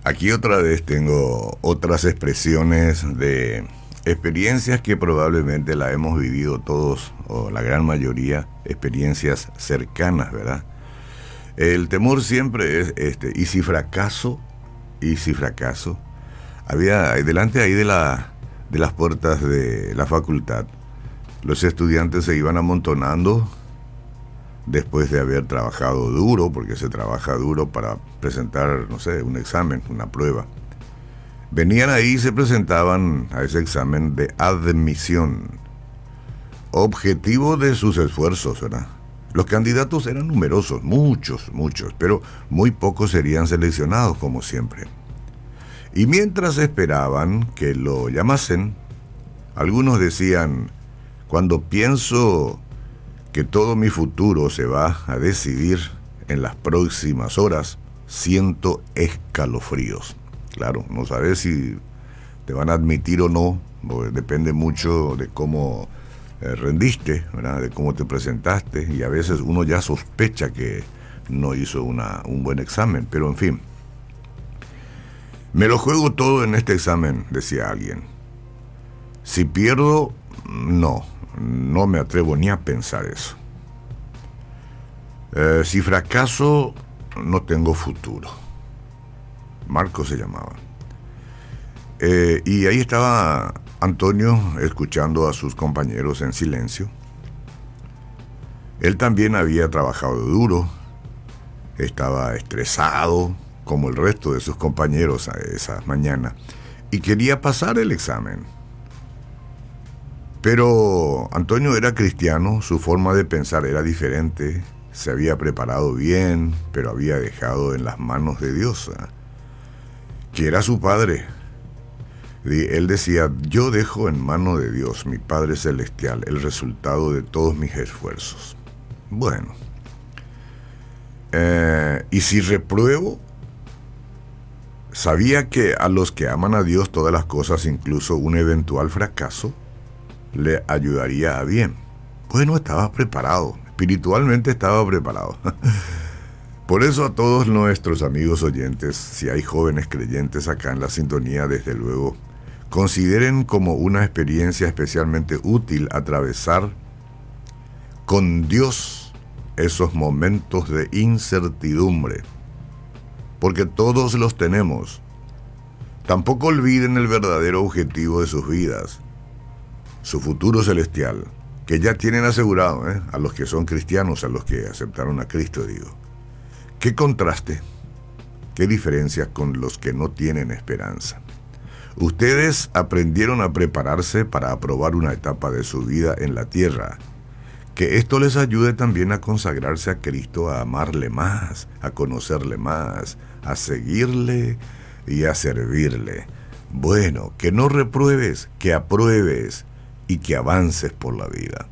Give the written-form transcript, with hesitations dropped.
Aquí otra vez tengo otras expresiones de experiencias que probablemente la hemos vivido todos, o la gran mayoría, experiencias cercanas, ¿verdad? El temor siempre es ¿y si fracaso? ¿Y si fracaso? Había delante ahí de las puertas de la facultad, los estudiantes se iban amontonando después de haber trabajado duro, porque se trabaja duro para presentar, no sé, un examen, una prueba. Venían ahí y se presentaban a ese examen de admisión, objetivo de sus esfuerzos, ¿verdad? Los candidatos eran numerosos, muchos, pero muy pocos serían seleccionados, como siempre. Y mientras esperaban que lo llamasen, algunos decían: cuando pienso que todo mi futuro se va a decidir en las próximas horas, siento escalofríos. Claro, no sabes si te van a admitir o no, porque depende mucho de cómo rendiste, ¿verdad? De cómo te presentaste, y a veces uno ya sospecha que no hizo un buen examen, pero en fin. Me lo juego todo en este examen, decía alguien. Si pierdo, no me atrevo ni a pensar eso. Si fracaso, no tengo futuro. Marco se llamaba. Y ahí estaba Antonio escuchando a sus compañeros en silencio. Él también había trabajado duro, estaba estresado como el resto de sus compañeros esa mañana y quería pasar el examen. Pero Antonio era cristiano, su forma de pensar era diferente, se había preparado bien, pero había dejado en las manos de Dios, que era su padre. Él decía: yo dejo en manos de Dios, mi Padre Celestial, el resultado de todos mis esfuerzos. Bueno, y si repruebo, sabía que a los que aman a Dios todas las cosas, incluso un eventual fracaso, le ayudaría a bien. Bueno, estaba preparado, espiritualmente estaba preparado. Por eso a todos nuestros amigos oyentes, si hay jóvenes creyentes acá en la sintonía, desde luego, consideren como una experiencia especialmente útil atravesar con Dios esos momentos de incertidumbre, porque todos los tenemos. Tampoco olviden el verdadero objetivo de sus vidas, su futuro celestial, que ya tienen asegurado, a los que son cristianos, a los que aceptaron a Cristo, digo. ¿Qué contraste? ¿Qué diferencia con los que no tienen esperanza? Ustedes aprendieron a prepararse para aprobar una etapa de su vida en la tierra. Que esto les ayude también a consagrarse a Cristo, a amarle más, a conocerle más, a seguirle y a servirle. Bueno, que no repruebes, que apruebes y que avances por la vida.